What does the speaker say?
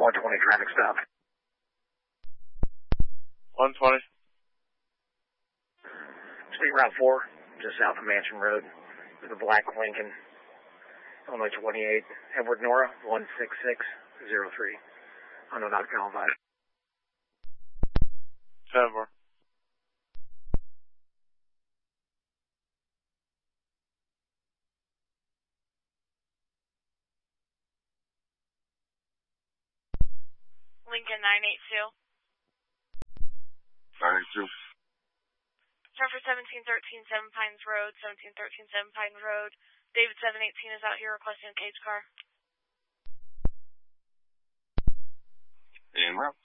120 traffic stop. 120. State Route 4, just south of Mansion Road, with a black Lincoln, Illinois 28, Edward Nora, 16603. Unknown not qualified. 10-4. Lincoln 982. 982. Turn for 1713 Seven Pines Road, 1713 Seven Pines Road. David 718 is out here requesting a cage car. En route.